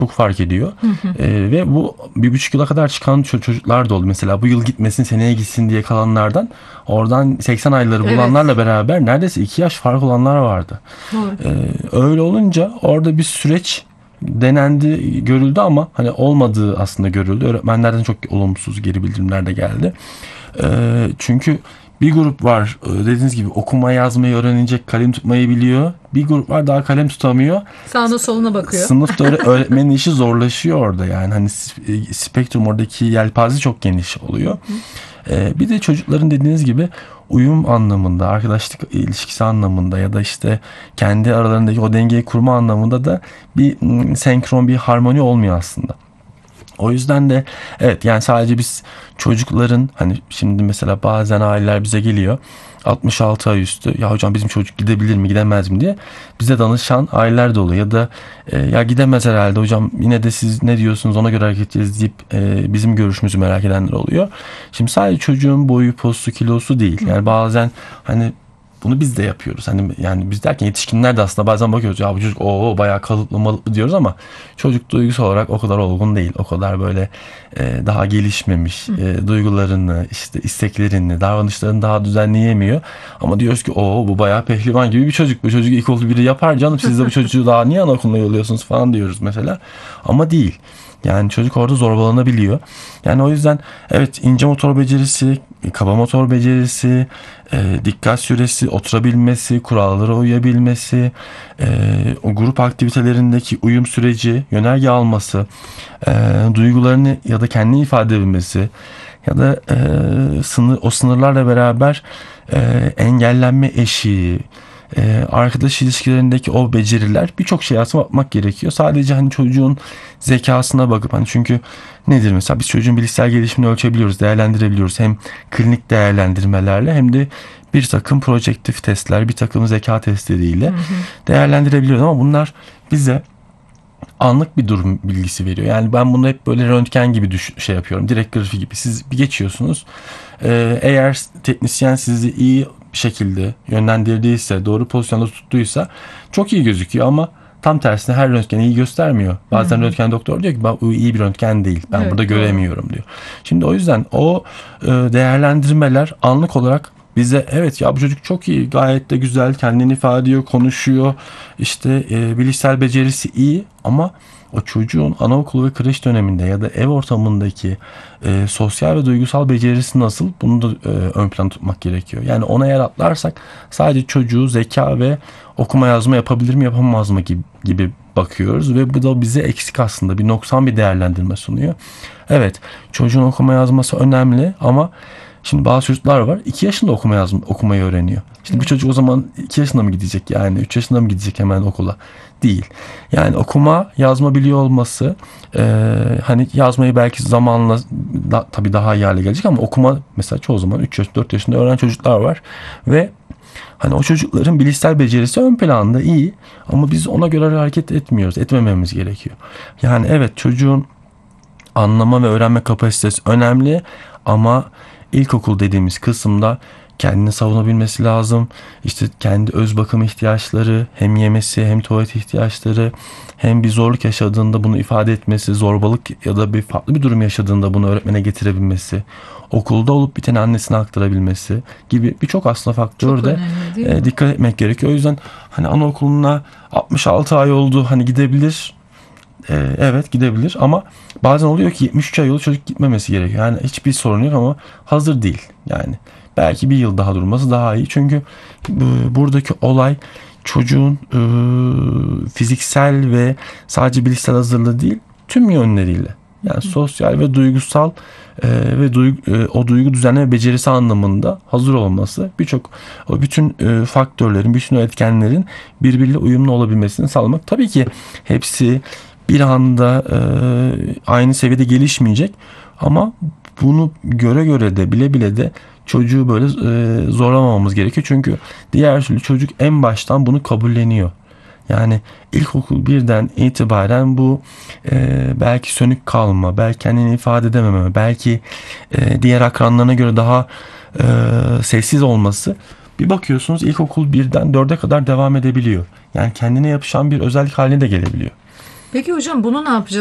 çabuk fark ediyor. Ve bu 1,5 yıla kadar çıkan çocuklar da oldu. Mesela bu yıl gitmesin, seneye gitsin diye kalanlardan, oradan 80 ayları bulanlarla beraber neredeyse 2 yaş fark olanlar vardı. Öyle olunca orada bir süreç denendi, görüldü ama hani olmadığı aslında görüldü. Öğretmenlerden çok olumsuz geri bildirimler de geldi. Çünkü bir grup var, dediğiniz gibi okuma yazmayı öğrenecek, kalem tutmayı biliyor. Bir grup var daha kalem tutamıyor. Sağına soluna bakıyor. Sınıfta öğretmenin işi zorlaşıyor orada yani. Hani spektrum, oradaki yelpaze çok geniş oluyor. Bir de çocukların dediğiniz gibi uyum anlamında, arkadaşlık ilişkisi anlamında ya da işte kendi aralarındaki o dengeyi kurma anlamında da bir senkron, bir harmoni olmuyor aslında. O yüzden de evet, yani sadece biz çocukların, hani şimdi mesela bazen aileler bize geliyor 66 ay üstü, ya hocam bizim çocuk gidebilir mi gidemez mi diye bize danışan aileler de oluyor. Ya da ya gidemez herhalde hocam, yine de siz ne diyorsunuz, ona göre hareket edeceğiz deyip bizim görüşümüzü merak edenler oluyor. Şimdi sadece çocuğun boyu, postu, kilosu değil. Yani bazen hani bunu biz de yapıyoruz. Hani yani biz derken yetişkinler de aslında bazen bakıyoruz, ya bu çocuk bayağı kalıplı malıplı diyoruz ama çocuk duygusal olarak o kadar olgun değil. O kadar böyle daha gelişmemiş, duygularını, işte isteklerini, davranışlarını daha düzenleyemiyor. Ama diyoruz ki bu bayağı pehlivan gibi bir çocuk. Bu çocuk ilkokul biri yapar canım, siz de bu çocuğu daha niye anaokuluna yolluyorsunuz falan diyoruz mesela. Ama değil. Yani çocuk orada zorbalanabiliyor. Yani o yüzden evet, ince motor becerisi, kaba motor becerisi, dikkat süresi, oturabilmesi, kurallara uyabilmesi, o grup aktivitelerindeki uyum süreci, yönerge alması, duygularını ya da kendini ifade edebilmesi ya da o sınırlarla beraber engellenme eşiği, arkadaş ilişkilerindeki o beceriler, birçok şeye aslında bakmak gerekiyor. Sadece hani çocuğun zekasına bakıp, hani çünkü nedir mesela, biz çocuğun bilişsel gelişimini ölçebiliyoruz, değerlendirebiliyoruz. Hem klinik değerlendirmelerle hem de bir takım projektif testler, bir takım zeka testleriyle değerlendirebiliyoruz. Ama bunlar bize anlık bir durum bilgisi veriyor. Yani ben bunu hep böyle röntgen gibi şey yapıyorum. Direkt grafik gibi. Siz bir geçiyorsunuz. Eğer teknisyen sizi iyi bir şekilde yönlendirdiyse, doğru pozisyonda tuttuysa çok iyi gözüküyor ama tam tersine her röntgen iyi göstermiyor. Bazen röntgen doktor diyor ki bu iyi bir röntgen değil, ben burada göremiyorum diyor. Şimdi o yüzden o değerlendirmeler anlık olarak bize, evet ya bu çocuk çok iyi, gayet de güzel, kendini ifade ediyor, konuşuyor, işte bilişsel becerisi iyi, ama o çocuğun anaokulu ve kreş döneminde ya da ev ortamındaki sosyal ve duygusal becerisi nasıl, bunu da ön plana tutmak gerekiyor. Yani ona yer atlarsak sadece çocuğu zeka ve okuma yazma yapabilir mi yapamaz mı gibi bakıyoruz ve bu da bize eksik, aslında bir noksan bir değerlendirme sunuyor. Evet, çocuğun okuma yazması önemli ama şimdi bazı çocuklar var 2 yaşında okumayı öğreniyor. Şimdi bu çocuk o zaman 2 yaşında mı gidecek, yani 3 yaşında mı gidecek hemen okula? Değil. Yani okuma yazma biliyor olması, hani yazmayı belki zamanla tabii daha iyi hale gelecek ama okuma mesela çoğu zaman 3 yaş 4 yaşında öğrenen çocuklar var ve hani o çocukların bilişsel becerisi ön planda iyi ama biz ona göre hareket etmememiz gerekiyor. Yani evet, çocuğun anlama ve öğrenme kapasitesi önemli ama ilkokul dediğimiz kısımda kendini savunabilmesi lazım. İşte kendi öz bakım ihtiyaçları, hem yemesi hem tuvalet ihtiyaçları, hem bir zorluk yaşadığında bunu ifade etmesi, zorbalık ya da bir farklı bir durum yaşadığında bunu öğretmene getirebilmesi, okulda olup biteni annesine aktarabilmesi gibi birçok aslında faktörde dikkat etmek gerekiyor. O yüzden hani anaokuluna 66 ay oldu, hani gidebilir. Evet, gidebilir ama bazen oluyor ki 73 ay yolu çocuk gitmemesi gerekiyor. Yani hiçbir sorun yok ama hazır değil. Yani belki bir yıl daha durması daha iyi. Çünkü buradaki olay çocuğun fiziksel ve sadece bilişsel hazırlığı değil, tüm yönleriyle. Yani sosyal ve duygusal ve o duygu düzenleme becerisi anlamında hazır olması, bütün faktörlerin, bütün etkenlerin birbiriyle uyumlu olabilmesini sağlamak. Tabii ki hepsi bir anda aynı seviyede gelişmeyecek ama bunu göre de bile de çocuğu böyle zorlamamamız gerekiyor. Çünkü diğer türlü çocuk en baştan bunu kabulleniyor. Yani ilkokul 1'den itibaren bu belki sönük kalma, belki kendini ifade edememe, belki diğer akranlarına göre daha sessiz olması, bir bakıyorsunuz ilkokul 1'den 4'e kadar devam edebiliyor. Yani kendine yapışan bir özellik haline de gelebiliyor. Peki hocam bunu ne yapacağız?